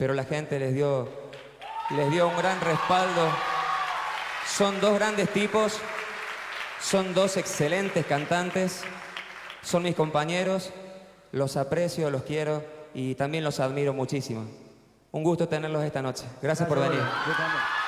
pero la gente les dio un gran respaldo. Son dos grandes tipos, son dos excelentes cantantes, son mis compañeros, los aprecio, los quiero y también los admiro muchísimo. Un gusto tenerlos esta noche. Gracias por venir. Yo también.